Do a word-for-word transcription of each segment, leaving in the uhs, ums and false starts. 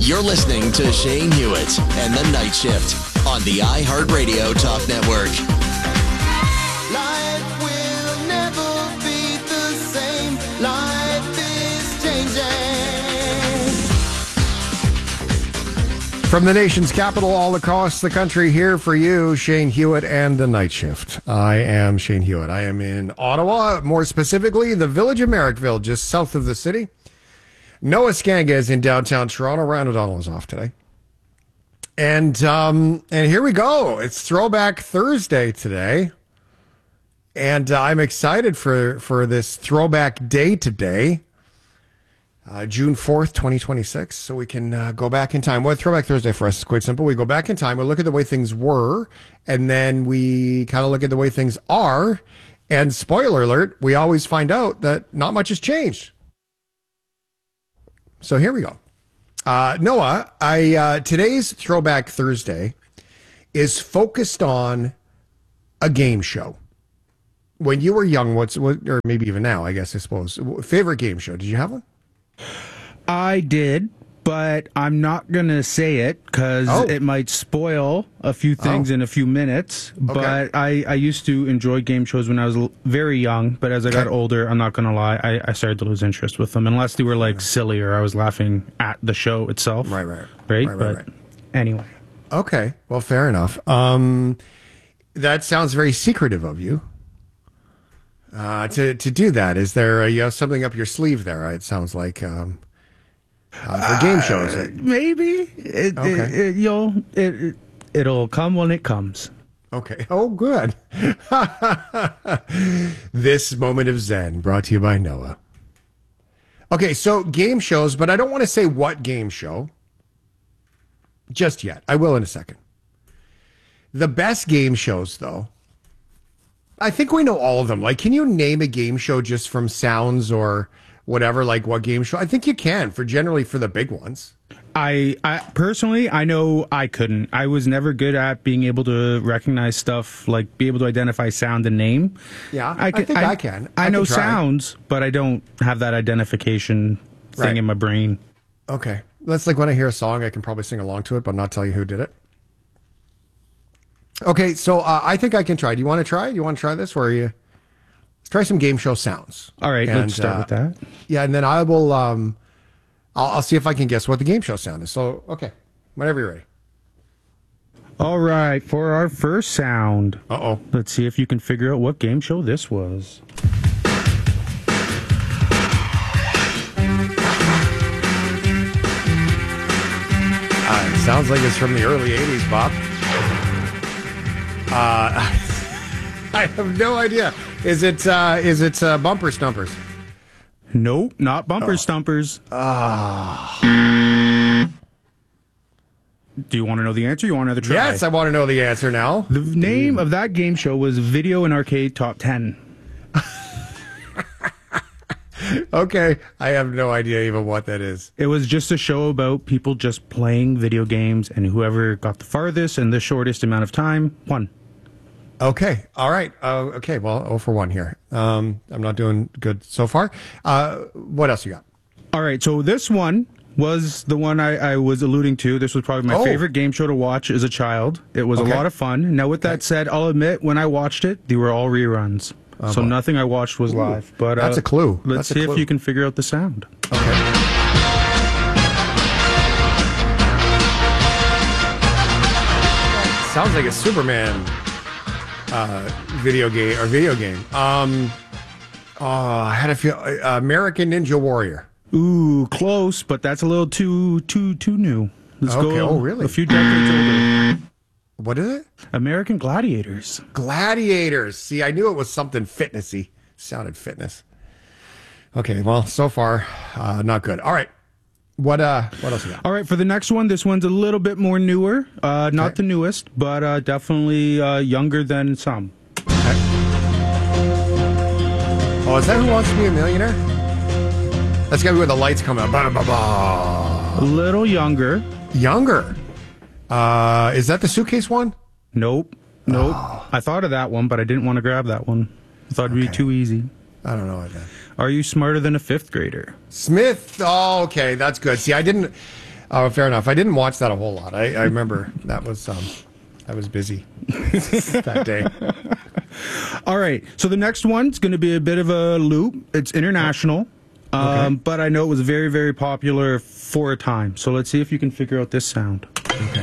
You're listening to Shane Hewitt and the Night Shift on the iHeartRadio Talk Network. Life will never be the same. Life is changing. From the nation's capital all across the country, here for you, Shane Hewitt and the Night Shift. I am Shane Hewitt. I am in Ottawa, more specifically the village of Merrickville, just south of the city. Noah Skanga is in downtown Toronto. Ryan O'Donnell is off today. And um, and here we go. It's Throwback Thursday today. And uh, I'm excited for, for this Throwback Day today, uh, June fourth, twenty twenty-six. So we can uh, go back in time. Well, Throwback Thursday for us is quite simple. We go back in time, we look at the way things were, and then we kind of look at the way things are. And spoiler alert, we always find out that not much has changed. So here we go. Uh, Noah, I uh, today's Throwback Thursday is focused on a game show. When you were young, what's what, or maybe even now, I guess I suppose, favorite game show? Did you have one? I did, but I'm not gonna say it because Oh. it might spoil a few things Oh. in a few minutes. Okay. But I, I used to enjoy game shows when I was l- very young. But as I got Okay. older, I'm not gonna lie, I, I started to lose interest with them unless they were like silly or I was laughing at the show itself. Right, right, right. right, right, but right. anyway, Okay, well, fair enough. Um, that sounds very secretive of you. Uh, to to do that, is there uh, you have something up your sleeve there? It sounds like um, uh, for game shows. maybe it, Okay. it, it, you'll it, it it'll come when it comes. Okay. Oh, good. This moment of Zen brought to you by Noah. Okay, so game shows, but I don't want to say what game show just yet. I will in a second. The best game shows, though, I think we know all of them. Like, can you name a game show just from sounds or whatever? Like, what game show? I think you can for generally for the big ones. I, I personally, I know I couldn't. I was never good at being able to recognize stuff, like be able to identify sound and name. Yeah, I think I can. I, I know can try. sounds, but I don't have that identification thing Right. in my brain. Okay. That's like when I hear a song, I can probably sing along to it, but not tell you who did it. Okay, so uh, I think I can try. Do you want to try? Do you want to try this? Where you let's try some game show sounds. All right, And, let's start uh, with that. Yeah, and then I will. Um, I'll, I'll see if I can guess what the game show sound is. So, okay, whenever you're ready. All right, for our first sound, Uh oh. let's see if you can figure out what game show this was. Uh, it sounds like it's from the early eighties, Bob. Uh, I have no idea. Is it? Uh, is it uh, Bumper Stumpers? Nope, not Bumper Oh. Stumpers. Ah. Do you want to know the answer? You want another try? Yes, I want to know the answer now. The name of that game show was Video and Arcade Top ten. Okay, I have no idea even what that is. It was just a show about people just playing video games, and whoever got the farthest and the shortest amount of time won. Okay, all right. Uh, okay, well, oh for one here. Um, I'm not doing good so far. Uh, what else you got? All right, so this one was the one I, I was alluding to. This was probably my Oh. favorite game show to watch as a child. It was Okay. a lot of fun. Now, with that said, I'll admit, when I watched it, they were all reruns. so boy. nothing I watched was Ooh, live. But that's uh, a clue. Let's That's a see clue. if you can figure out the sound. Okay. Sounds like a Superman uh, video game or video game. Um, oh, I had a feel. Uh, American Ninja Warrior. Ooh, close, but that's a little too too too new. Let's Okay, go oh, really? a few decades older. What is it? American Gladiators. Gladiators. See, I knew it was something fitnessy. Sounded fitness. Okay, well, so far, uh, not good. All right. What uh what else you got? All right, for the next one, this one's a little bit more newer. Uh, not Okay. the newest, but uh, definitely uh, younger than some. Oh, is that Who Wants to Be a Millionaire? That's gotta be where the lights come out. Ba, ba, ba. A little younger. Younger. Uh, is that the suitcase one? Nope. Nope. I thought of that one, but I didn't want to grab that one. I thought it'd be too easy. I don't know what that. Are you smarter than a fifth grader? Smith. Oh, okay, that's good. See, I didn't. Oh, fair enough. I didn't watch that a whole lot. I, I remember that was um, I was busy that day. All right. So the next one's going to be a bit of a loop. It's international, um, Okay. but I know it was very, very popular for a time. So let's see if you can figure out this sound. Okay.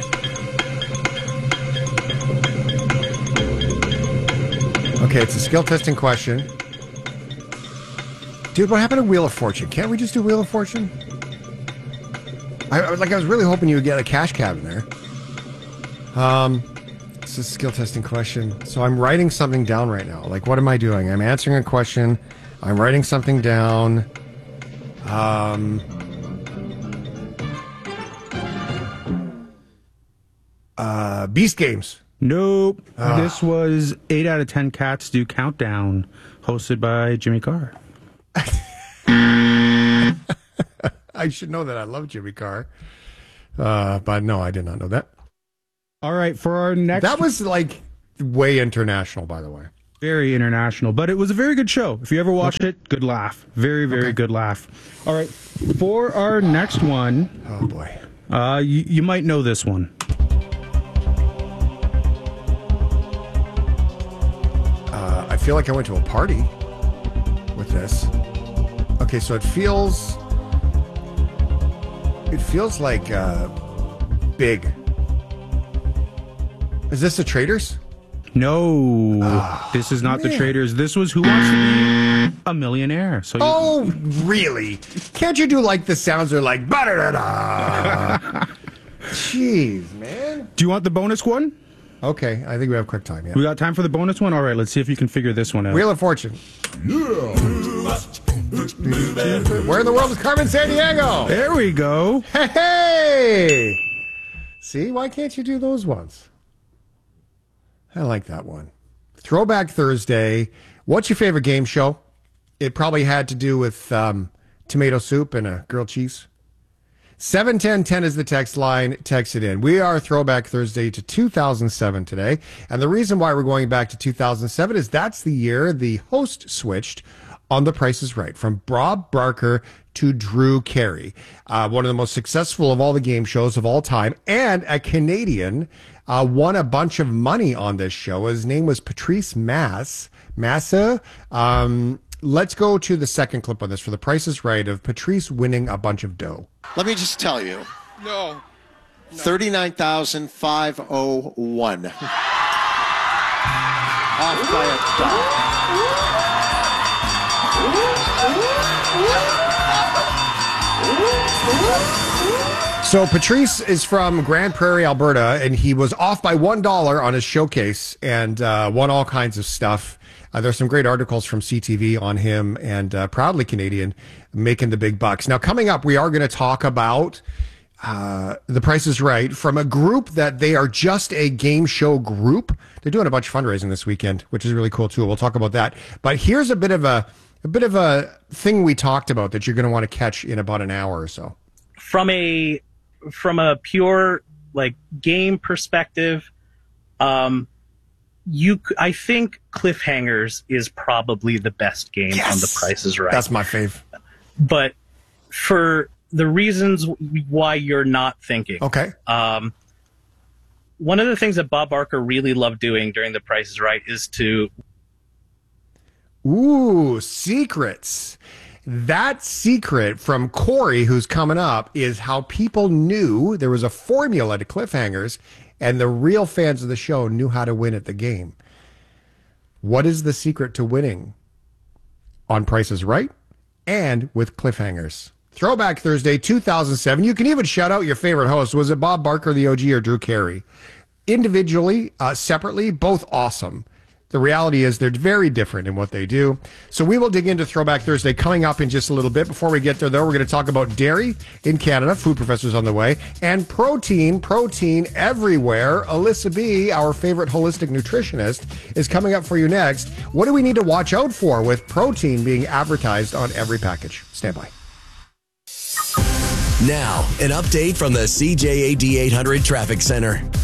Okay, it's a skill testing question. Dude, what happened to Wheel of Fortune? Can't we just do Wheel of Fortune? I, I was like, I was really hoping you would get a cash cab in there. Um, it's a skill testing question. So I'm writing something down right now. Like, what am I doing? I'm answering a question. I'm writing something down. Um, uh, Beast Games. Nope. Ah. This was eight out of ten Cats Do Countdown, hosted by Jimmy Carr. I should know that. I love Jimmy Carr. Uh, but no, I did not know that. All right, for our next... That was like way international, by the way. Very international, but it was a very good show. If you ever watched it, good laugh. Very, very Okay. good laugh. All right, for our next one, Oh boy. uh, you, you might know this one. Uh, I feel like I went to a party with this. Okay, so it feels it feels like uh, big. Is this the Traders? No, this is not the man. Traders. This was Who Wants to Be a Millionaire. So you, Oh, really? Can't you do like the sounds are like ba-da-da-da? Jeez, man. do you want the bonus one? Okay, I think we have quick time. Yeah. We got time for the bonus one? All right, let's see if you can figure this one out. Wheel of Fortune. Where in the world is Carmen Sandiego? There we go. Hey! See, why can't you do those ones? I like that one. Throwback Thursday. What's your favorite game show? It probably had to do with um, tomato soup and a grilled cheese. seven ten ten is the text line. Text it in. We are Throwback Thursday to two thousand seven today. And the reason why we're going back to two thousand seven is that's the year the host switched on The Price is Right from Bob Barker to Drew Carey. Uh, one of the most successful of all the game shows of all time. And a Canadian uh, won a bunch of money on this show. His name was Patrice Mass. Massa. Um, let's go to the second clip on this for The Price is Right of Patrice winning a bunch of dough. Let me just tell you. No. thirty-nine thousand five hundred one. Off by a dollar. So Patrice is from Grand Prairie, Alberta, and he was off by one dollar on his showcase and uh, won all kinds of stuff. Uh, there's some great articles from C T V on him and uh, proudly Canadian making the big bucks. Now, coming up, we are going to talk about uh, The Price is Right from a group that they are just a game show group. They're doing a bunch of fundraising this weekend, which is really cool too. We'll talk about that. But here's a bit of a a bit of a thing we talked about that you're going to want to catch in about an hour or so. From a from a pure like game perspective, um, you c- I think Cliffhangers is probably the best game on The Price is Right. That's my fave. But for the reasons why you're not thinking, Okay. um, one of the things that Bob Barker really loved doing during The Price is Right is to Ooh, secrets. That secret from Corey, who's coming up, is how people knew there was a formula to Cliffhangers, and the real fans of the show knew how to win at the game. What is the secret to winning on Price is Right and with Cliffhangers? Throwback Thursday, two thousand seven. You can even shout out your favorite host. Was it Bob Barker, the O G, or Drew Carey? Individually, uh, separately, both awesome. The reality is they're very different in what they do. So we will dig into Throwback Thursday coming up in just a little bit. Before we get there, though, we're going to talk about dairy in Canada. Food Professor's on the way. And protein, protein everywhere. Alyssa B., our favorite holistic nutritionist, is coming up for you next. What do we need to watch out for with protein being advertised on every package? Stand by. Now, an update from the C J A D eight hundred Traffic Center.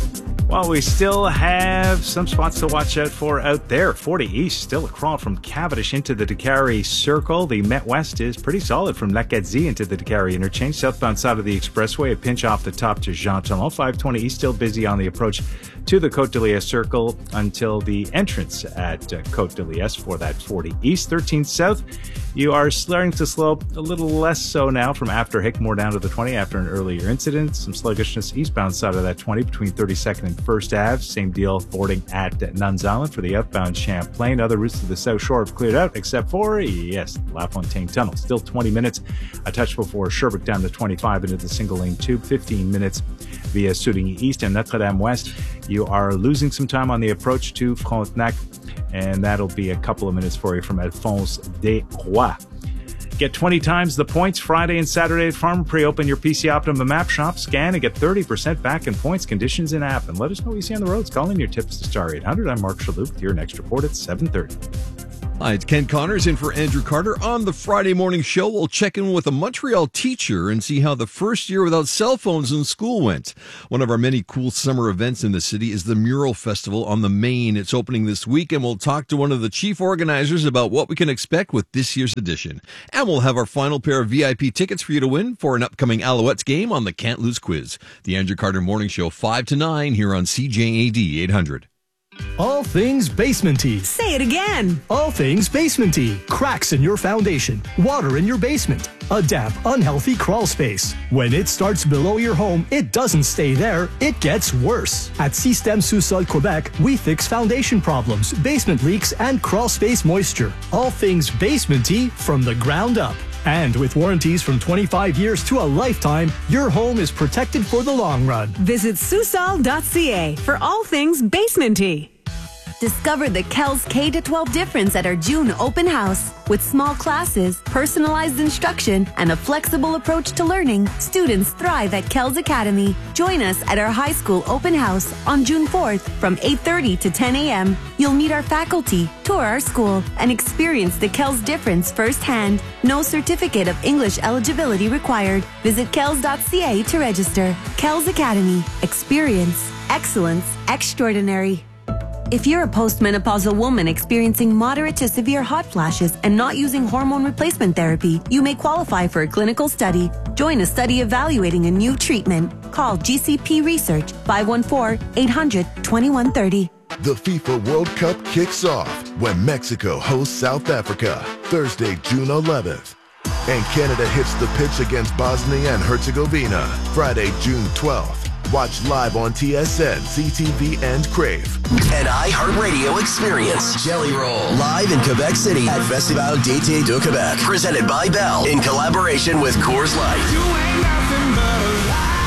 Well, we still have some spots to watch out for out there. forty East, still a crawl from Cavendish into the Décarie Circle. The Met West is pretty solid from Lacadie into the Décarie interchange. Southbound side of the expressway, a pinch off the top to Jean Talon. five twenty East, still busy on the approach to the Côte de Liesse Circle until the entrance at uh, Côte de Liesse for that forty East. thirteen South, you are starting to slow a little less so now from after Hick, more down to the twenty after an earlier incident. Some sluggishness eastbound side of that twenty between thirty-second and first Avenue. Same deal boarding at Nuns Island for the outbound Champlain. Other routes to the South Shore have cleared out except for, yes, La Fontaine Tunnel. Still twenty minutes. A touch before Sherbrooke down to twenty-five into the single lane tube. fifteen minutes via Soudigny East and Notre Dame West. You are losing some time on the approach to Frontenac, and that'll be a couple of minutes for you from Alphonse des Rois. Get twenty times the points Friday and Saturday at Farm. Pre-open your P C Optimum app shop, scan, and get thirty percent back in points, conditions, in app. And let us know what you see on the roads. Call in your tips to Star eight hundred. I'm Mark Shalhoub with your next report at seven thirty. Hi, it's Ken Connors in for Andrew Carter. On the Friday morning show, we'll check in with a Montreal teacher and see how the first year without cell phones in school went. One of our many cool summer events in the city is the Mural Festival on the Main. It's opening this week, and we'll talk to one of the chief organizers about what we can expect with this year's edition. And we'll have our final pair of V I P tickets for you to win for an upcoming Alouettes game on the Can't Lose Quiz. The Andrew Carter Morning Show, five to nine, here on C J A D eight hundred. All things basementy. Say it again. All things basementy. Cracks in your foundation. Water in your basement. A damp, unhealthy crawl space. When it starts below your home, it doesn't stay there. It gets worse. At Système Sous-Sol Quebec, we fix foundation problems, basement leaks, and crawl space moisture. All things basementy from the ground up. And with warranties from twenty-five years to a lifetime, your home is protected for the long run. Visit Susol dot C A for all things basementy. Discover the Kells K to twelve difference at our June open house. With small classes, personalized instruction, and a flexible approach to learning, students thrive at Kells Academy. Join us at our high school open house on June fourth from eight thirty to ten a.m. You'll meet our faculty, tour our school, and experience the Kells difference firsthand. No certificate of English eligibility required. Visit Kells dot C A to register. Kells Academy. Experience. Excellence. Extraordinary. If you're a postmenopausal woman experiencing moderate to severe hot flashes and not using hormone replacement therapy, you may qualify for a clinical study. Join a study evaluating a new treatment. Call G C P Research five one four, eight hundred, twenty-one thirty. The FIFA World Cup kicks off when Mexico hosts South Africa Thursday, June eleventh. And Canada hits the pitch against Bosnia and Herzegovina Friday, June twelfth. Watch live on T S N, C T V, and Crave. An iHeartRadio experience. Jelly Roll. Live in Quebec City at Festival d'Été de Québec. Presented by Bell in collaboration with Coors Light. You ain't nothing but a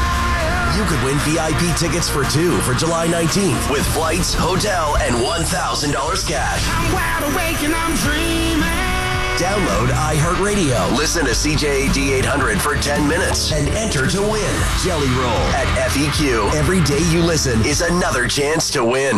liar. You could win V I P tickets for two for July nineteenth with flights, hotel, and one thousand dollars cash. I'm wide awake and I'm dreaming. Download iHeartRadio. Listen to C J A D eight hundred for ten minutes and enter to win. Jelly Roll at F E Q. Every day you listen is another chance to win.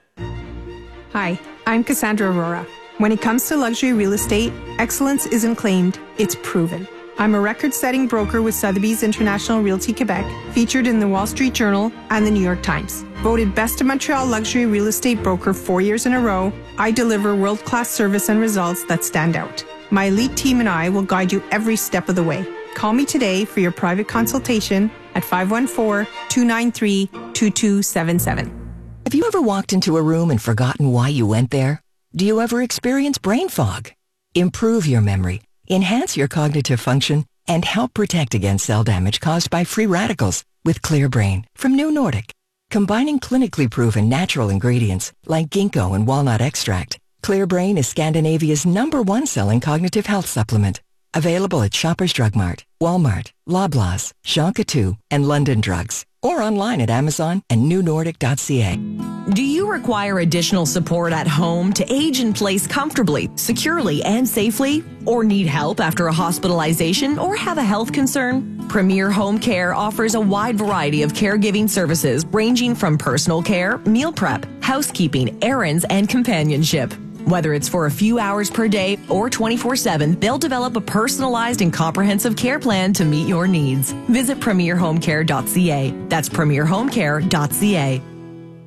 Hi, I'm Cassandra Aurora. When it comes to luxury real estate, excellence isn't claimed, it's proven. I'm a record-setting broker with Sotheby's International Realty Quebec, featured in the Wall Street Journal and the New York Times. Voted Best of Montreal Luxury Real Estate Broker four years in a row, I deliver world-class service and results that stand out. My elite team and I will guide you every step of the way. Call me today for your private consultation at five one four, two nine three, two two seven seven. Have you ever walked into a room and forgotten why you went there? Do you ever experience brain fog? Improve your memory, enhance your cognitive function, and help protect against cell damage caused by free radicals with Clear Brain from New Nordic. Combining clinically proven natural ingredients like ginkgo and walnut extract, Clear Brain is Scandinavia's number one selling cognitive health supplement. Available at Shoppers Drug Mart, Walmart, Loblaws, Jean Coutu, and London Drugs. Or online at Amazon and new nordic dot c a. Do you require additional support at home to age in place comfortably, securely, and safely? Or need help after a hospitalization or have a health concern? Premier Home Care offers a wide variety of caregiving services ranging from personal care, meal prep, housekeeping, errands, and companionship. Whether it's for a few hours per day or twenty-four seven, they'll develop a personalized and comprehensive care plan to meet your needs. Visit premier home care dot c a. That's premier home care dot c a.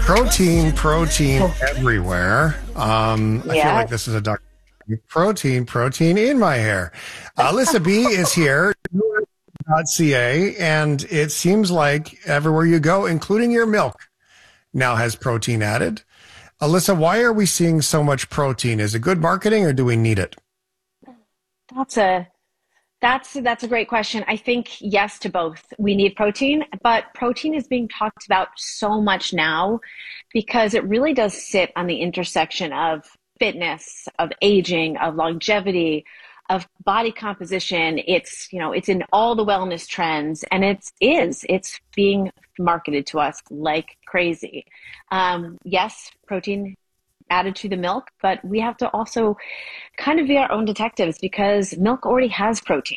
Protein, protein everywhere. Um, I feel Yeah. like this is a doc. Protein, protein in my hair. Alyssa B is here, .ca, and it seems like everywhere you go, including your milk, now has protein added. Alyssa, why are we seeing so much protein? Is it good marketing or do we need it? That's a that's that's a great question. I think yes to both. We need protein, but protein is being talked about so much now because it really does sit on the intersection of fitness, of aging, of longevity, of body composition. It's, you know, it's in all the wellness trends, and it's is it's being marketed to us like crazy. Um, yes, protein added to the milk, but we have to also kind of be our own detectives because milk already has protein.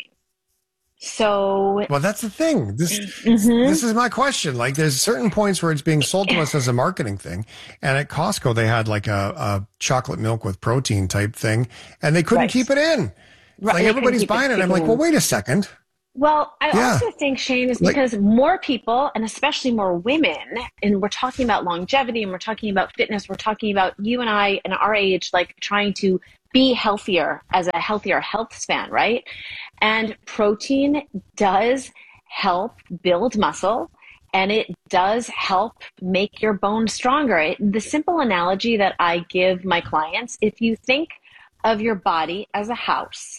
So, well, that's the thing. This Mhm. this is my question. Like, there's certain points where it's being sold to us as a marketing thing, and at Costco they had like a, a chocolate milk with protein type thing, and they couldn't Right. keep it in. Right, Like they everybody's couldn't keep buying it- it. I'm keep it like, in. well, wait a second. Well, I Yeah. also think, Shane, is Like- because more people, and especially more women, and we're talking about longevity and we're talking about fitness, we're talking about you and I and our age, like trying to be healthier as a healthier health span, right? And protein does help build muscle and it does help make your bones stronger. It, the simple analogy that I give my clients, if you think of your body as a house,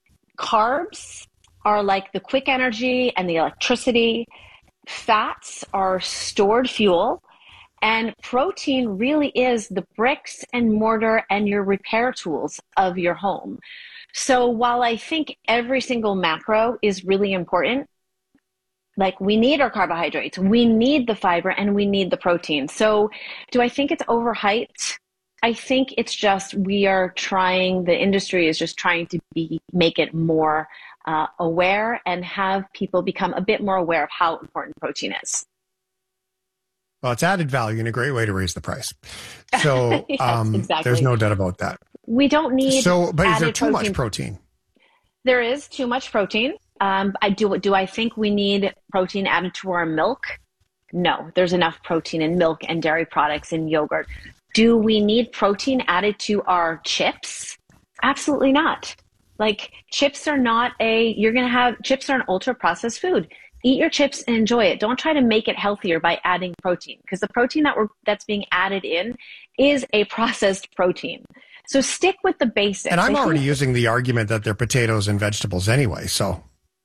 carbs are like the quick energy and the electricity. Fats are stored fuel. And protein really is the bricks and mortar and your repair tools of your home. So while I think every single macro is really important, like we need our carbohydrates, we need the fiber, and we need the protein. So do I think it's overhyped? I think it's just we are trying, the industry is just trying to be make it more uh, aware and have people become a bit more aware of how important protein is. Well, it's added value and a great way to raise the price. So Yes, um, exactly. there's no doubt about that. We don't need So, but is there added too much protein? There is too much protein. Um, I do. Do I think we need protein added to our milk? No, there's enough protein in milk and dairy products and yogurt. Do we need protein added to our chips? Absolutely not. Like chips are not a, you're going to have, chips are an ultra processed food. Eat your chips and enjoy it. Don't try to make it healthier by adding protein because the protein that we're, that's being added in is a processed protein. So stick with the basics. And I'm I already think- using the argument that they're potatoes and vegetables anyway. So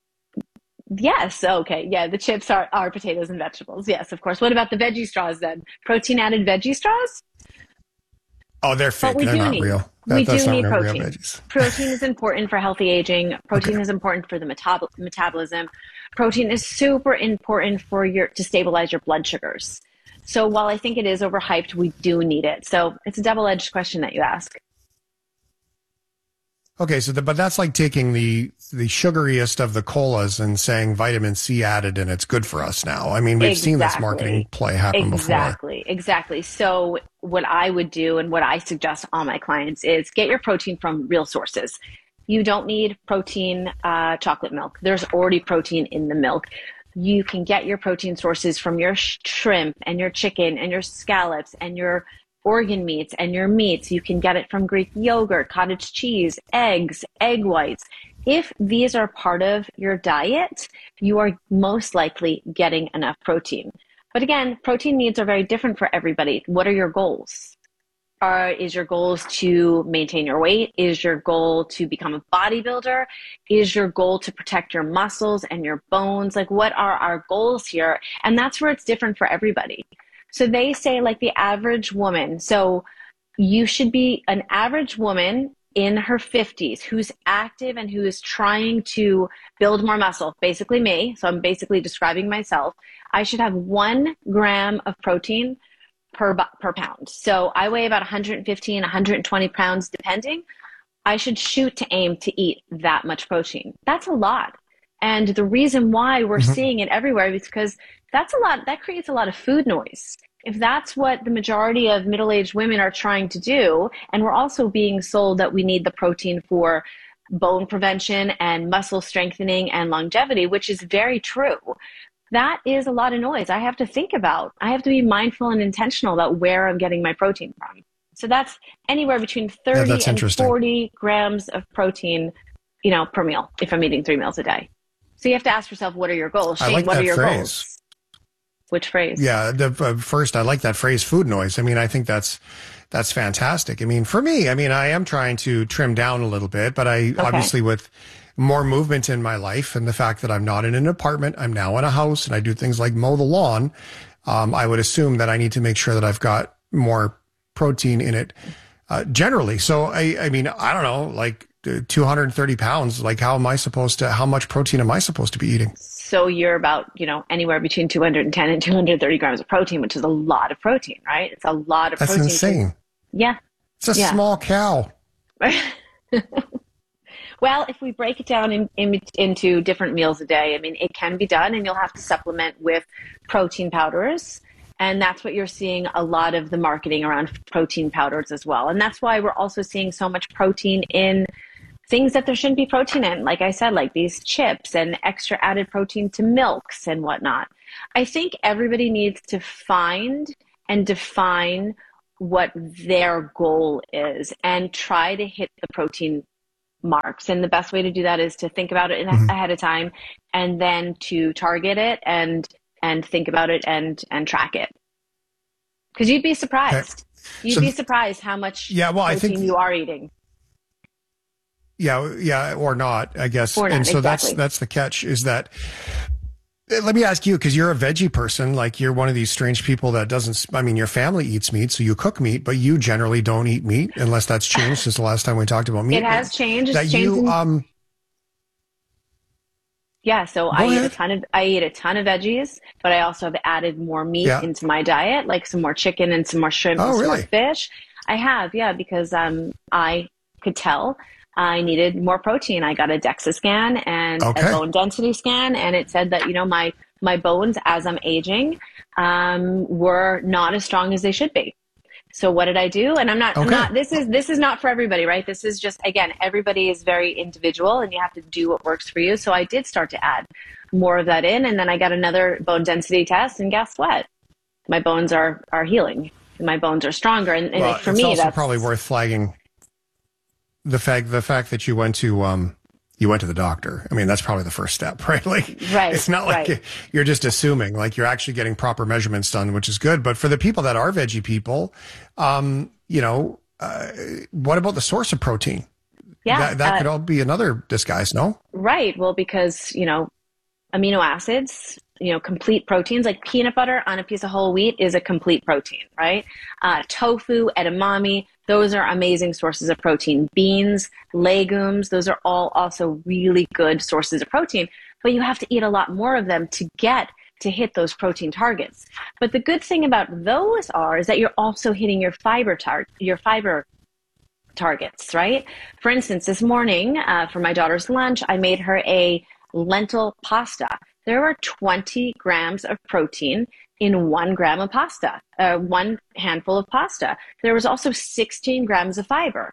Yes. Okay. Yeah. The chips are, are potatoes and vegetables. Yes, of course. What about the veggie straws then? Protein added veggie straws? oh, they're But fake. we They're do not need, real. That- we that's do not need real protein. veggies. Protein is important for healthy aging. Protein is important for the metab- metabolism. Protein is super important for your to stabilize your blood sugars. So while I think it is overhyped, we do need it. So it's a double-edged question that you ask. Okay, so the, but that's like taking the the sugariest of the colas and saying vitamin C added and it's good for us now. I mean, we've seen this Exactly. marketing play happen before. Exactly, exactly. So what I would do and what I suggest to all my clients is get your protein from real sources. You don't need protein uh, chocolate milk. There's already protein in the milk. You can get your protein sources from your sh- shrimp and your chicken and your scallops and your organ meats and your meats. You can get it from Greek yogurt, cottage cheese, eggs, egg whites. If these are part of your diet, you are most likely getting enough protein. But again, protein needs are very different for everybody. What are your goals? Are, is your goals to maintain your weight? Is your goal to become a bodybuilder? Is your goal to protect your muscles and your bones? Like, what are our goals here? And that's where it's different for everybody. So they say like the average woman. So you should be an average woman in her fifties who's active and who is trying to build more muscle, basically me. So I'm basically describing myself. I should have one gram of protein per per pound. So I weigh about one hundred fifteen, one hundred twenty pounds depending. I should shoot to aim to eat that much protein. That's a lot. And the reason why we're Mhm. seeing it everywhere is because that's a lot, that creates a lot of food noise. If that's what the majority of middle-aged women are trying to do, and we're also being sold that we need the protein for bone prevention and muscle strengthening and longevity, which is very true. that is a lot of noise. I have to think about, I have to be mindful and intentional about where I'm getting my protein from. So that's anywhere between thirty Yeah, and forty grams of protein, you know, per meal, if I'm eating three meals a day. So you have to ask yourself, what are your goals? I Shane, like what that are your phrase. goals? Which phrase? Yeah, the uh, first, I like that phrase, food noise. I mean, I think that's that's fantastic. I mean, for me, I mean, I am trying to trim down a little bit, but I Okay. obviously with more movement in my life and the fact that I'm not in an apartment, I'm now in a house and I do things like mow the lawn. Um, I would assume that I need to make sure that I've got more protein in it uh, generally. So, I, I mean, I don't know, like uh, two hundred thirty pounds, like how am I supposed to, how much protein am I supposed to be eating? So you're about, you know, anywhere between two hundred ten and two hundred thirty grams of protein, which is a lot of protein, right? It's a lot of That's protein. insane. Yeah. It's a Yeah. small cow. Well, if we break it down in, in, into different meals a day, I mean, it can be done, and you'll have to supplement with protein powders. And that's what you're seeing a lot of the marketing around protein powders as well. And that's why we're also seeing so much protein in things that there shouldn't be protein in. Like I said, like these chips and extra added protein to milks and whatnot. I think everybody needs to find and define what their goal is and try to hit the protein marks. And the best way to do that is to think about it in, Mm-hmm. ahead of time, and then to target it and and think about it and and track it. Because you'd be surprised. You'd So be th- surprised how much Yeah, well, I protein think- you are eating. Yeah, yeah, or not, I guess. Or not, and so exactly. that's that's the catch is that. uh, Let me ask you, because you're a veggie person, like you're one of these strange people that doesn't. I mean, your family eats meat, so you cook meat, but you generally don't eat meat unless that's changed since the last time we talked about meat. It has changed. It's That changed you in- um. Yeah, so Go I eat ahead. a ton of I eat a ton of veggies, but I also have added more meat Yeah. into my diet, like some more chicken and some more shrimp Oh, and some really? more fish. I have, yeah, because um I could tell I needed more protein. I got a DEXA scan and Okay. a bone density scan, and it said that, you know, my my bones as I'm aging um were not as strong as they should be. So what did I do? And I'm not, I'm Okay. not, this is, this is not for everybody, right? This is just, again, everybody is very individual and you have to do what works for you. So I did start to add more of that in. And then I got another bone density test, and guess what? My bones are, are healing. My bones are stronger. And, and Well, for it's me, also that's probably worth flagging the fact the fact that you went to um you went to the doctor. I mean, that's probably the first step, right? Like, Right, it's not like right. you're just assuming. Like, you're actually getting proper measurements done, which is good. But for the people that are veggie people, um, you know, uh, what about the source of protein? Yeah, that, that uh, could all be another disguise, no? right. Well, because, you know, amino acids, you know, complete proteins, like peanut butter on a piece of whole wheat is a complete protein, right? Uh, tofu, edamame, those are amazing sources of protein. Beans, legumes, those are all also really good sources of protein, but you have to eat a lot more of them to get to hit those protein targets. But the good thing about those are is that you're also hitting your fiber tar- your fiber targets, right? For instance, this morning uh, for my daughter's lunch, I made her a lentil pasta. There were twenty grams of protein in one gram of pasta, uh, one handful of pasta. There was also sixteen grams of fiber.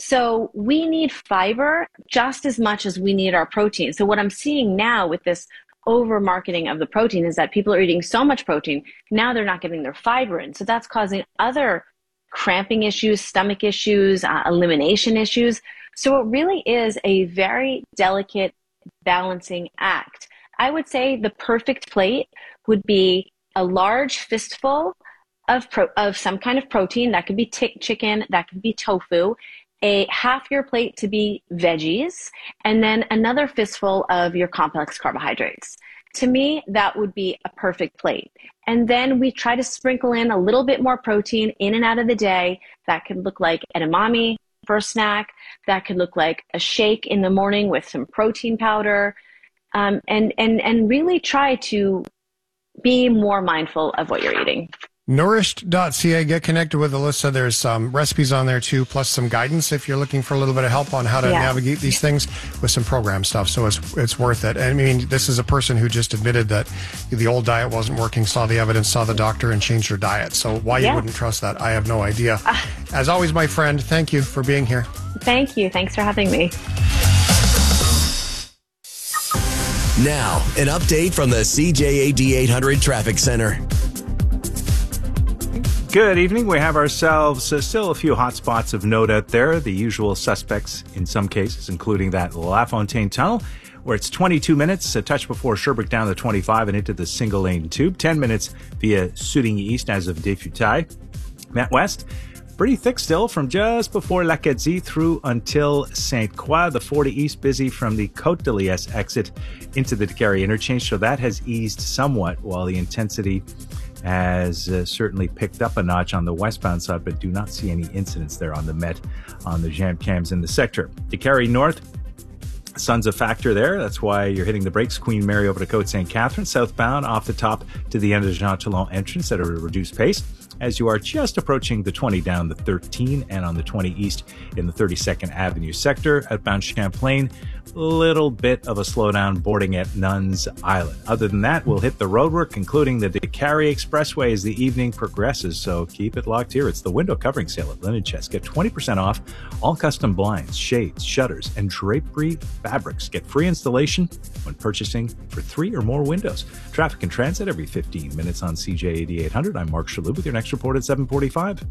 So we need fiber just as much as we need our protein. So what I'm seeing now with this over marketing of the protein is that people are eating so much protein, now they're not getting their fiber in. So that's causing other cramping issues, stomach issues, uh, elimination issues. So it really is a very delicate balancing act. I would say the perfect plate would be a large fistful of pro- of some kind of protein. That could be t- chicken, that could be tofu, a half your plate to be veggies, and then another fistful of your complex carbohydrates. To me, that would be a perfect plate. And then we try to sprinkle in a little bit more protein in and out of the day. That could look like edamame for a snack. That could look like a shake in the morning with some protein powder. Um, and, and, and really try to be more mindful of what you're eating. Nourished dot c a. Get connected with Alyssa. There's some recipes on there too, plus some guidance if you're looking for a little bit of help on how to Yeah. navigate these things with some program stuff. So it's it's worth it. I mean, this is a person who just admitted that the old diet wasn't working, saw the evidence, saw the doctor, and changed her diet. So why Yeah. you wouldn't trust that, I have no idea. As always, my friend, thank you for being here. Thank you. Thanks for having me. Now, an update from the C J A D eight hundred Traffic Center. Good evening. We have ourselves uh, still a few hot spots of note out there. The usual suspects in some cases, including that La Fontaine Tunnel, where it's twenty-two minutes, a touch before Sherbrooke down the twenty-five and into the single-lane tube. ten minutes via Souligny East as of Desfutailles. Met West, pretty thick still from just before L'Acadie through until Sainte-Croix. The forty East busy from the Côte de Liesse exit into the Décarie interchange, so that has eased somewhat while the intensity has uh, certainly picked up a notch on the westbound side, but do not see any incidents there on the Met, on the jam cams in the sector. Décarie North, sun's a factor there. That's why you're hitting the brakes. Queen Mary over to Côte Saint Catherine, southbound off the top to the end of Jean Talon entrance at a reduced pace, as you are just approaching the twenty down the thirteen and on the twenty east in the thirty-second Avenue sector. Outbound Champlain, a little bit of a slowdown boarding at Nuns Island. Other than that, we'll hit the roadwork, including the Décarie Expressway as the evening progresses, so keep it locked here. It's the window covering sale at Linen Chest. Get twenty percent off all custom blinds, shades, shutters, and drapery fabrics. Get free installation when purchasing for three or more windows. Traffic and transit every fifteen minutes on C J A D eight hundred. I'm Mark Shalhoub with your next report at seven forty-five.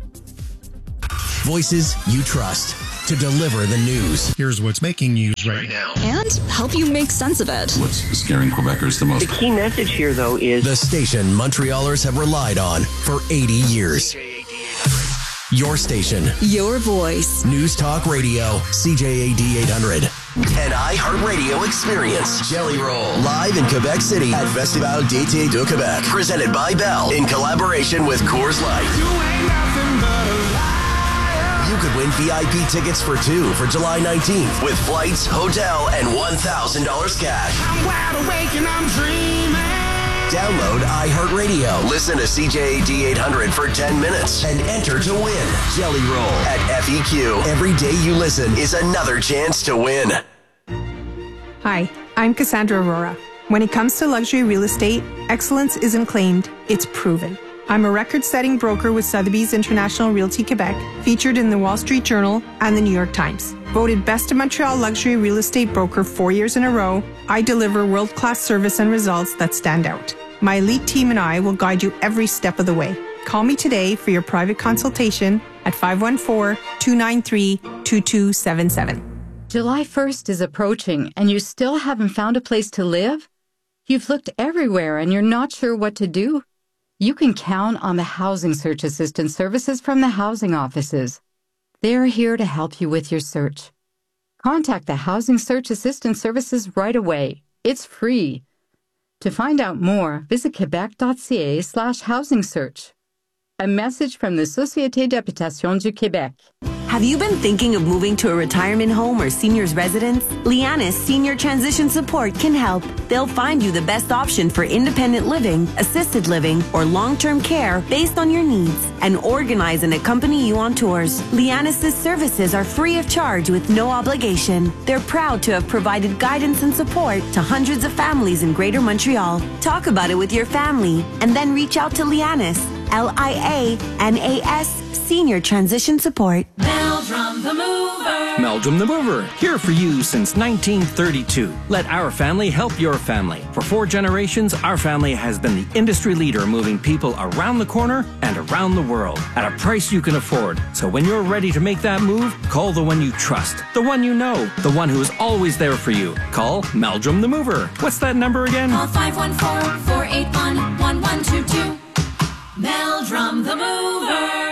Voices you trust to deliver the news. Here's what's making news right now. And help you make sense of it. What's scaring Quebecers the most? The key message here, though, is the station Montrealers have relied on for eighty years. Your station. Your voice. News Talk Radio, C J A D eight hundred. An iHeartRadio experience. Jelly Roll, live in Quebec City at Festival d'Été de Québec. Presented by Bell in collaboration with Coors Light. You ain't nothing but a liar. You could win V I P tickets for two for July nineteenth with flights, hotel, and one thousand dollars cash. I'm wide awake and I'm dreaming. Download iHeartRadio. Listen to C J A D eight hundred for ten minutes and enter to win. Jelly Roll at F E Q. Every day you listen is another chance to win. Hi, I'm Cassandra Aurora. When it comes to luxury real estate, excellence isn't claimed, it's proven. I'm a record-setting broker with Sotheby's International Realty Quebec, featured in the Wall Street Journal and the New York Times. Voted Best of Montreal Luxury Real Estate Broker four years in a row, I deliver world-class service and results that stand out. My elite team and I will guide you every step of the way. Call me today for your private consultation at five one four, two nine three, two two seven seven. July first is approaching and you still haven't found a place to live? You've looked everywhere and you're not sure what to do? You can count on the Housing Search Assistance services from the housing offices. They're here to help you with your search. Contact the Housing Search Assistance services right away. It's free. To find out more, visit quebec.ca slash housing search. A message from the Société d'Habitation du Québec. Have you been thinking of moving to a retirement home or senior's residence? Lianis Senior Transition Support can help. They'll find you the best option for independent living, assisted living, or long-term care based on your needs and organize and accompany you on tours. Lianis' services are free of charge with no obligation. They're proud to have provided guidance and support to hundreds of families in Greater Montreal. Talk about it with your family and then reach out to Lianis, L I A N A S, Senior Transition Support. Meldrum the Mover. Meldrum the Mover, here for you since nineteen thirty-two. Let our family help your family. For four generations, our family has been the industry leader moving people around the corner and around the world at a price you can afford. So when you're ready to make that move, call the one you trust, the one you know, the one who is always there for you. Call Meldrum the Mover. What's that number again? Call five one four, four eight one, one one two two. Meldrum the Mover.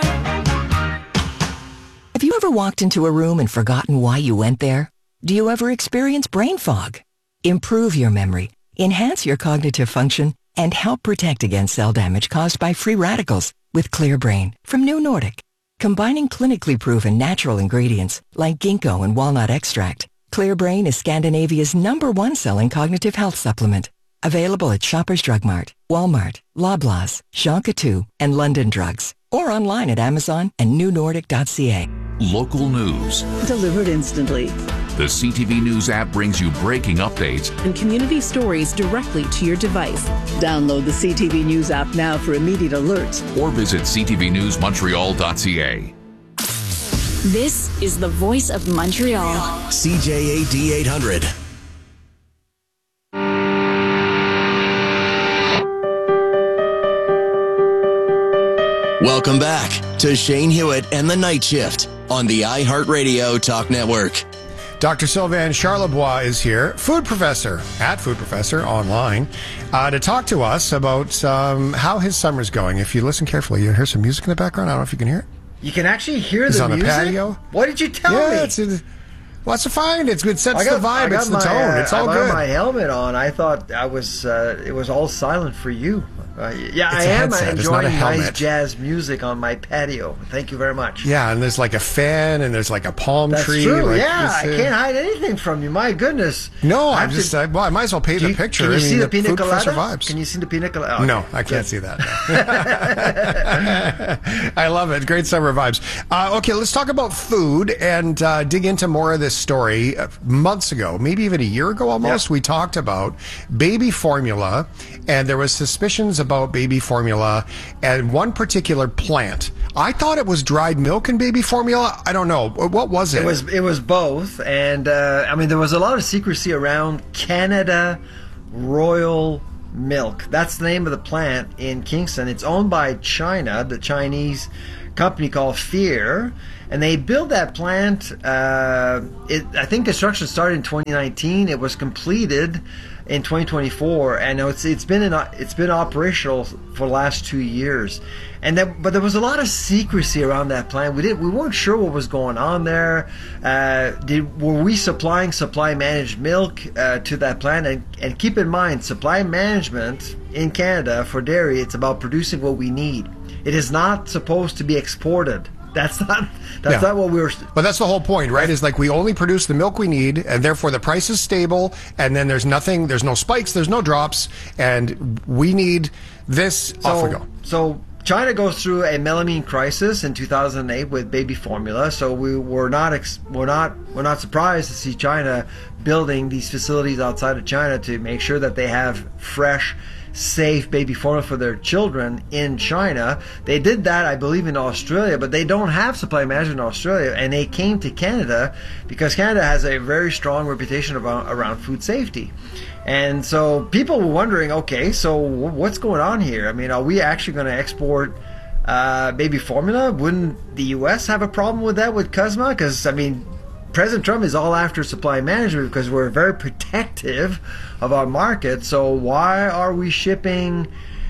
Have you ever walked into a room and forgotten why you went there? Do you ever experience brain fog? Improve your memory, enhance your cognitive function, and help protect against cell damage caused by free radicals with Clear Brain from New Nordic. Combining clinically proven natural ingredients like ginkgo and walnut extract, Clear Brain is Scandinavia's number one selling cognitive health supplement. Available at Shoppers Drug Mart, Walmart, Loblaws, Jean Coutu, and London Drugs. Or online at Amazon and new nordic dot c a. Local news. Delivered instantly. The C T V News app brings you breaking updates and community stories directly to your device. Download the C T V News app now for immediate alerts. Or visit c t v news montreal dot c a. This is the voice of Montreal. C J A D eight hundred. Welcome back to Shane Hewitt and the Night Shift on the iHeartRadio Talk Network. Doctor Sylvain Charlebois is here, food professor at Food Professor online, uh, to talk to us about um, how his summer's going. If you listen carefully, you hear some music in the background. I don't know if you can hear it. You can actually hear It's the on music? the patio. What did you tell yeah, me? It's, it's, well, it's fine. It's good. It sets I got, the vibe. I got It's the my, tone. uh, It's all I good. got my helmet on. I thought I was. Uh, it was all silent for you. Uh, yeah, It's I a am headset. It's not a enjoying nice helmet. jazz music on my patio. Thank you very much. Yeah, and there's like a fan, and there's like a palm That's tree. true. Like yeah, I this, uh, can't hide anything from you. My goodness. No, I I'm have just. to- I, well, I might as well paint Do the you- picture. Can you I see mean, the pina food professor colada? vibes. Can you see the pina colada? No, Okay, I can't good. see that. I love it. Great summer vibes. Uh, okay, let's talk about food and uh, dig into more of this story. Uh, months ago, maybe even a year ago almost, we talked about baby formula, and there was suspicions about baby formula and one particular plant. I thought it was dried milk and baby formula. I don't know. What was it? It was it was both, and uh, I mean there was a lot of secrecy around Canada Royal Milk. That's the name of the plant in Kingston. It's owned by China, the Chinese company called Fear, and they built that plant. Uh, it, I think construction started in twenty nineteen. It was completed in twenty twenty-four, and it's it's been in, it's been operational for the last two years. And that, but there was a lot of secrecy around that plant. We didn't we weren't sure what was going on there. Uh, did were we supplying supply managed milk uh, to that plant? And, and keep in mind, supply management in Canada for dairy, it's about producing what we need. It is not supposed to be exported. That's not that's Yeah. not what we were. But that's the whole point, right? Is like we only produce the milk we need, and therefore the price is stable, and then there's nothing, there's no spikes, there's no drops, and we need this. Off we go. So China goes through a melamine crisis in two thousand eight with baby formula. So we were not ex- we're not we're not surprised to see China building these facilities outside of China to make sure that they have fresh, safe baby formula for their children in China. They did that, I believe, in Australia, but they don't have supply management in Australia, and they came to Canada because Canada has a very strong reputation about, around food safety. And so people were wondering, okay, so what's going on here? I mean, are we actually going to export uh, baby formula? Wouldn't the U S have a problem with that with Cusma? Because, I mean, President Trump is all after supply management because we're very protective of our market. So why are we shipping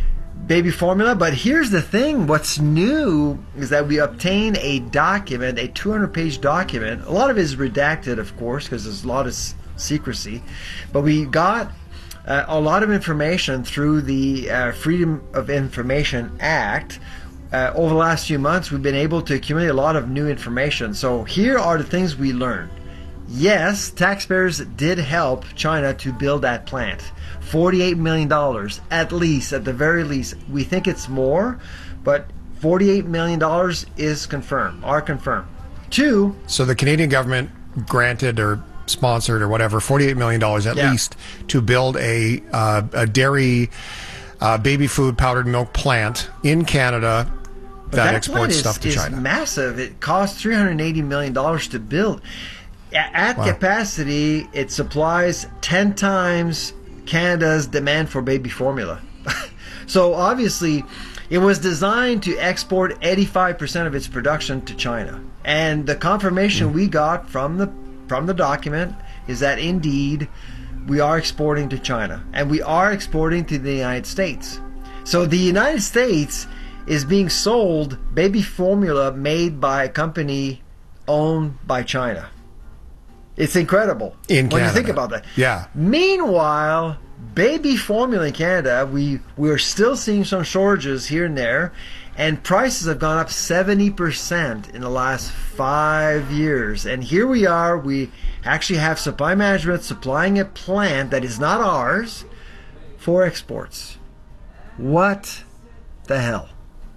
baby formula? But here's the thing. What's new is that we obtained a document, a two hundred page document. A lot of it is redacted, of course, because there's a lot of s- secrecy. But we got uh, a lot of information through the uh, Freedom of Information Act. Uh, over the last few months, we've been able to accumulate a lot of new information. So here are the things we learned. Yes, taxpayers did help China to build that plant. forty-eight million dollars, at least, at the very least. We think it's more, but forty-eight million dollars is confirmed, are confirmed. Two. So the Canadian government granted or sponsored or whatever forty-eight million dollars at Yeah. least to build a uh, a dairy uh, baby food powdered milk plant in Canada But that, plant exports is, stuff to is China. massive. It costs three hundred eighty million dollars to build. A- At Wow. capacity, it supplies ten times Canada's demand for baby formula. So obviously, it was designed to export eighty-five percent of its production to China. And the confirmation we got from the from the document is that indeed we are exporting to China, and we are exporting to the United States. So the United States is being sold baby formula made by a company owned by China. It's incredible In when you think Canada. about that. Yeah. Meanwhile, baby formula in Canada, we we're still seeing some shortages here and there, and prices have gone up seventy percent in the last five years. And here we are, we actually have supply management supplying a plant that is not ours for exports. What the hell?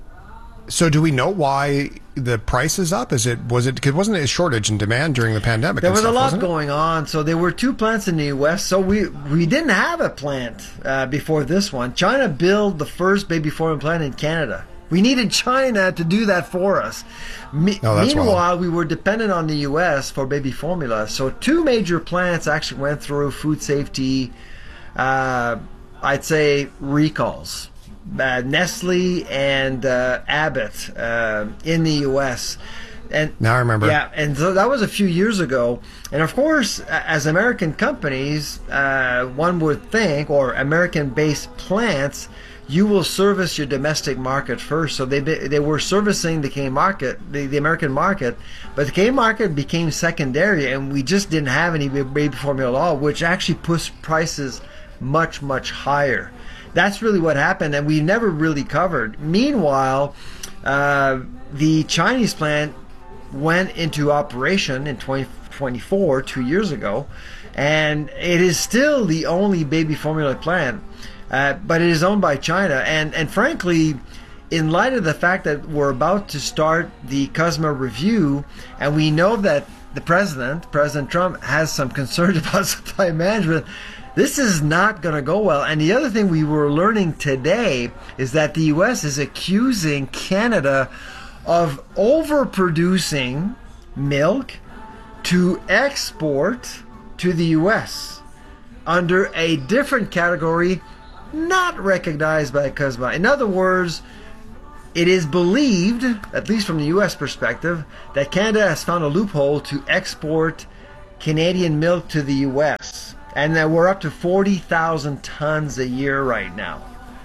So do we know why the price is up? Is it was it because wasn't it a shortage in demand during the pandemic? There and was stuff, a lot wasn't it? going on. So there were two plants in the U S. So we we didn't have a plant uh, before this one. China built the first baby formula plant in Canada. We needed China to do that for us. Me- Oh, that's Meanwhile, wild. we were dependent on the U S for baby formula. So two major plants actually went through food safety, uh, I'd say, recalls. uh, Nestle and uh, Abbott uh, in the U S And now I remember. Yeah, and so that was a few years ago. And of course, as American companies, uh, one would think, or American-based plants, you will service your domestic market first. So they they were servicing the Canadian market, the, the American market, but the Canadian market became secondary, and we just didn't have any baby formula at all, which actually pushed prices much, much higher. That's really what happened, and we never really covered. Meanwhile, uh, the Chinese plant went into operation in twenty twenty-four, two years ago, and it is still the only baby formula plant. Uh, but it is owned by China, and, and frankly, in light of the fact that we're about to start the C U S M A review, and we know that the president, President Trump, has some concerns about supply management, this is not going to go well. And the other thing we were learning today is that the U S is accusing Canada of overproducing milk to export to the U S under a different category not recognized by C U S M A. In other words, it is believed, at least from the U S perspective, that Canada has found a loophole to export Canadian milk to the U S, and that we're up to forty thousand tons a year right now.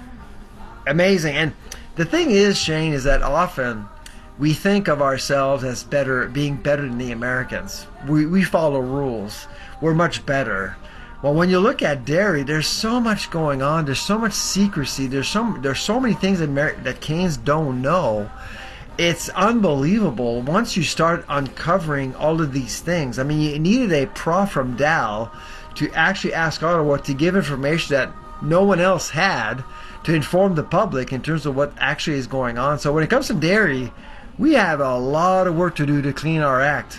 Amazing. And the thing is, Shane, is that often we think of ourselves as better, being better than the Americans. We, we follow rules. We're much better. Well, when you look at dairy, there's so much going on. There's so much secrecy. There's so there's so many things that, Amer- that Canadians don't know. It's unbelievable once you start uncovering all of these things. I mean, you needed a prof from Dal to actually ask Ottawa to give information that no one else had to inform the public in terms of what actually is going on. So when it comes to dairy, we have a lot of work to do to clean our act.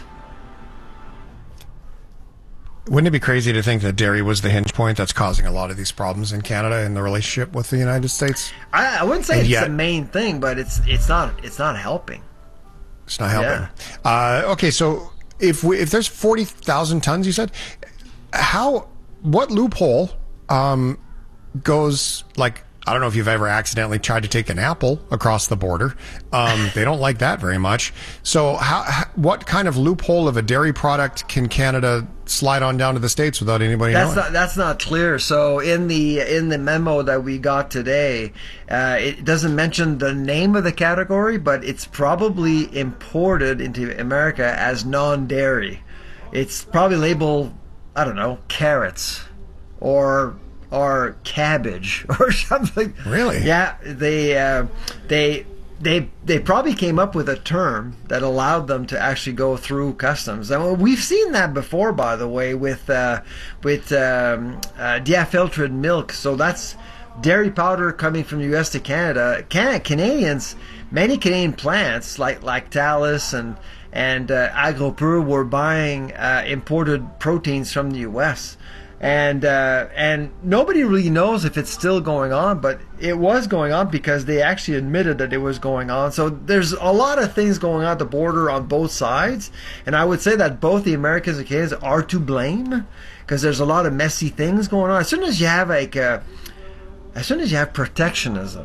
Wouldn't it be crazy to think that dairy was the hinge point that's causing a lot of these problems in Canada in the relationship with the United States? I, I wouldn't say And it's yet- the main thing, but it's it's not it's not helping. It's not helping. Uh, okay, so if we, if there's forty thousand tons, you said, how, what loophole um, goes, like, I don't know if you've ever accidentally tried to take an apple across the border. Um, they don't like that very much. So how, how, what kind of loophole of a dairy product can Canada slide on down to the States without anybody That's knowing? not that's not clear. So in the in the memo that we got today, uh, it doesn't mention the name of the category, but it's probably imported into America as non-dairy. It's probably labeled, I don't know, carrots or or cabbage or something. Really? Yeah. They uh, they. They they probably came up with a term that allowed them to actually go through customs, and we've seen that before, by the way, with uh, with um, uh, diafiltrated milk. So that's dairy powder coming from the U S to Canada. Can- Canadians, many Canadian plants like Lactalis and and uh, AgroPur were buying uh, imported proteins from the U S. And uh, and nobody really knows if it's still going on, but it was going on because they actually admitted that it was going on. So there's a lot of things going on at the border on both sides, and I would say that both the Americans and Canadians are to blame because there's a lot of messy things going on. As soon as you have like a, as soon as you have protectionism,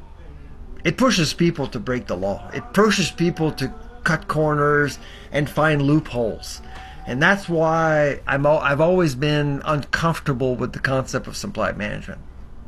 it pushes people to break the law. It pushes people to cut corners and find loopholes. And that's why I'm al- I've always been uncomfortable with the concept of supply management.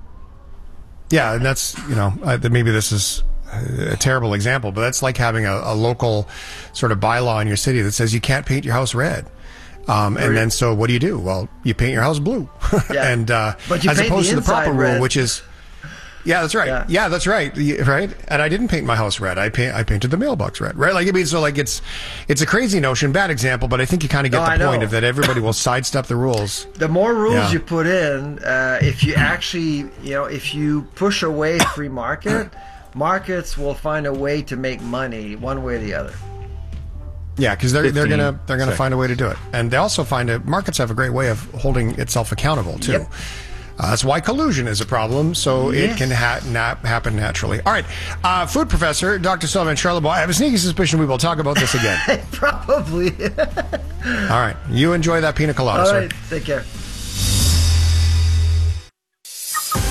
Yeah, and that's, you know, uh, maybe this is a terrible example, but that's like having a, a local sort of bylaw in your city that says you can't paint your house red. Um, and then so what do you do? Well, you paint your house blue. Yeah. and uh, But you as paint opposed the to the proper inside rule, red. which is, yeah, that's right. Yeah. Yeah, that's right. Y- Right. And I didn't paint my house red. I paint, I painted the mailbox red. Right. Like, I mean, so like it's, it's a crazy notion, bad example, but I think you kind of get No, I the point know. of that everybody will sidestep the rules. The more rules Yeah. you put in, uh, if you actually, you know, if you push away free market, markets will find a way to make money one way or the other. Yeah, because they're they're fifteen gonna they're gonna seconds. find a way to do it, and they also find it. Markets have a great way of holding itself accountable too. Yep. Uh, that's why collusion is a problem, so it Yes. can ha- na- happen naturally. All right, uh, food professor Doctor Sylvain Charlebois. I have a sneaky suspicion we will talk about this again. Probably. All right, you enjoy that pina colada, All sir. right, take care.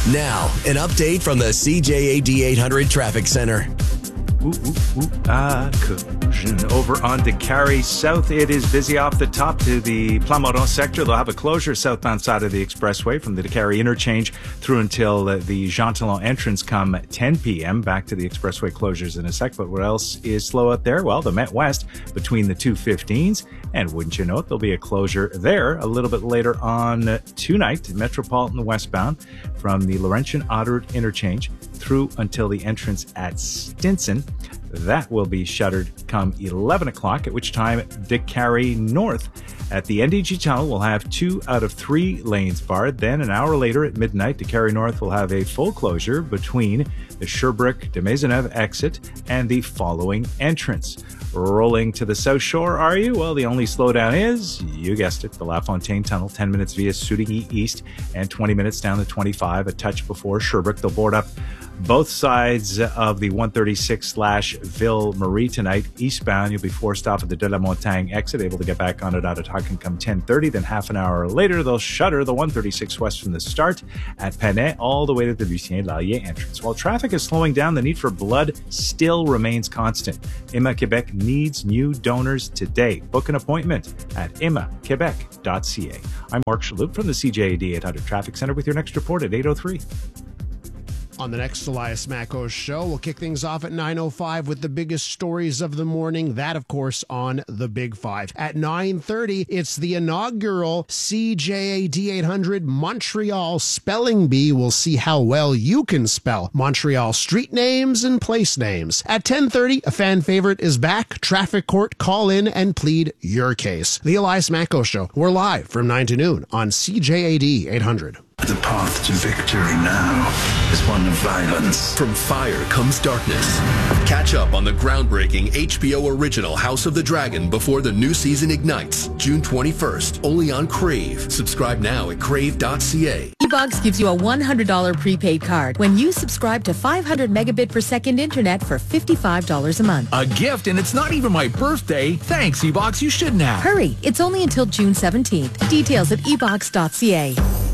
Now, an update from the C J A D eight hundred Traffic Center. Ooh, ooh, ooh, ah, collision over on DeCarry South. It is busy off the top to the Plamondon sector. They'll have a closure southbound side of the expressway from the DeCarry interchange through until uh, the Jean Talon entrance come ten p.m. Back to the expressway closures in a sec. But what else is slow out there? Well, the Met West between the two fifteens. And wouldn't you know it, there'll be a closure there a little bit later on tonight. Metropolitan westbound from the Laurentian Ottawa interchange through until the entrance at Stinson. That will be shuttered come eleven o'clock, at which time DeCarry North at the N D G tunnel will have two out of three lanes barred. Then an hour later at midnight, DeCarry North will have a full closure between the Sherbrooke de Maisonneuve exit and the following entrance. Rolling to the South Shore, are you? Well, the only slowdown is, you guessed it, the La Fontaine Tunnel, ten minutes via Soudigny East and twenty minutes down the twenty-five, a touch before Sherbrooke. They'll board up both sides of the one thirty-six slash Ville Marie tonight. Eastbound, you'll be forced off at the De La Montagne exit, able to get back on it out of Tucking come ten thirty. Then half an hour later, they'll shutter the one thirty-six west from the start at Panay all the way to the Lucien Lallier entrance. While traffic is slowing down, the need for blood still remains constant. E M A Quebec needs new donors today. Book an appointment at e m a quebec dot c a. I'm Mark Shalhoub from the C J A D eight hundred Traffic Center with your next report at eight oh three. On the next Elias Makos show, we'll kick things off at nine oh five with the biggest stories of the morning. That, of course, on the Big Five. At nine thirty, it's the inaugural C J A D eight hundred Montreal Spelling Bee. We'll see how well you can spell Montreal street names and place names. At ten thirty, a fan favorite is back. Traffic court, call in and plead your case. The Elias Makos show. We're live from nine to noon on C J A D eight hundred. The path to victory now is one of violence. From fire comes darkness. Catch up on the groundbreaking H B O original House of the Dragon before the new season ignites. June twenty-first, only on Crave. Subscribe now at crave dot c a. eBox gives you a one hundred dollars prepaid card when you subscribe to five hundred megabit per second internet for fifty-five dollars a month. A gift, and it's not even my birthday. Thanks, eBox. You should now. Hurry. It's only until June seventeenth. Details at e box dot c a.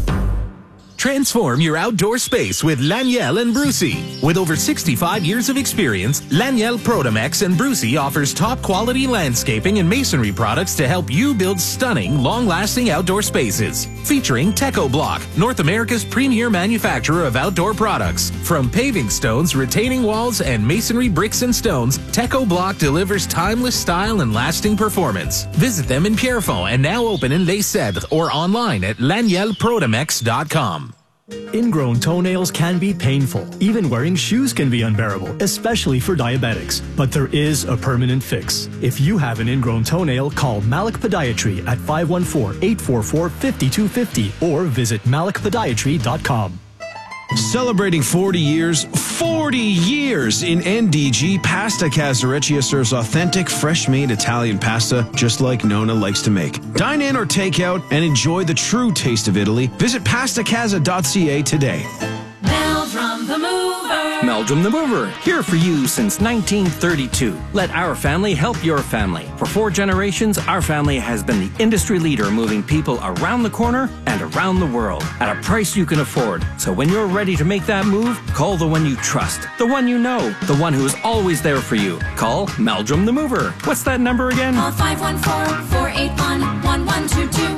Transform your outdoor space with Laniel and Brucey. With over sixty-five years of experience, Laniel Protomex and Brucey offers top quality landscaping and masonry products to help you build stunning, long-lasting outdoor spaces. Featuring Teco Block, North America's premier manufacturer of outdoor products. From paving stones, retaining walls, and masonry bricks and stones, Teco Block delivers timeless style and lasting performance. Visit them in Pierrefonds and now open in Les Cèdres or online at laniel protomex dot com. Ingrown toenails can be painful. Even wearing shoes can be unbearable, especially for diabetics. But there is a permanent fix. If you have an ingrown toenail, call Malik Podiatry at five one four, eight four four, five two five zero or visit malik podiatry dot com. Celebrating forty years, forty years in N D G, Pasta Casareccia serves authentic, fresh-made Italian pasta just like Nona likes to make. Dine in or take out and enjoy the true taste of Italy. Visit pasta casa dot c a today. Meldrum the Mover. Meldrum the Mover, here for you since nineteen thirty-two. Let our family help your family. For four generations, our family has been the industry leader moving people around the corner and around the world at a price you can afford. So when you're ready to make that move, call the one you trust, the one you know, the one who is always there for you. Call Meldrum the Mover. What's that number again? Call five one four, four eight one, one one two two.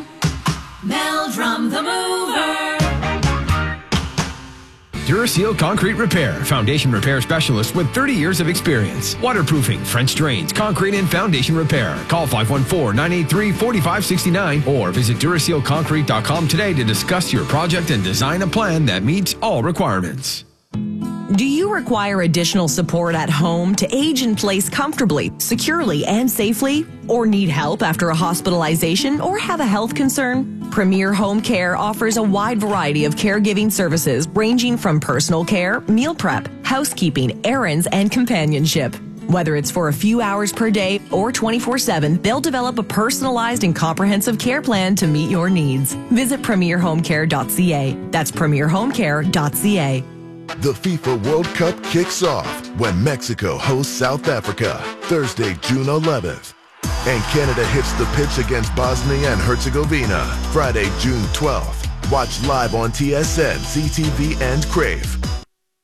Meldrum the Mover. Duraseal Concrete Repair, foundation repair specialist with thirty years of experience. Waterproofing, French drains, concrete and foundation repair. Call five one four, nine eight three, four five six nine or visit duraseal concrete dot com today to discuss your project and design a plan that meets all requirements. Do you require additional support at home to age in place comfortably, securely, and safely? Or need help after a hospitalization or have a health concern? Premier Home Care offers a wide variety of caregiving services ranging from personal care, meal prep, housekeeping, errands, and companionship. Whether it's for a few hours per day or twenty-four seven, they'll develop a personalized and comprehensive care plan to meet your needs. Visit premier home care dot c a. That's premier home care dot c a. The FIFA World Cup kicks off when Mexico hosts South Africa Thursday, June eleventh. And Canada hits the pitch against Bosnia and Herzegovina Friday, June twelfth. Watch live on T S N, C T V, and Crave.